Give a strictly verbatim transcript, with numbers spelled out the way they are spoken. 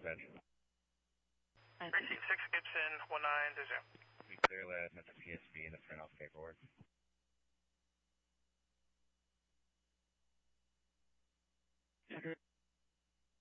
dispatch. Precinct six Gibson, one nine zero. We clear last at the P S B in the front off paperwork.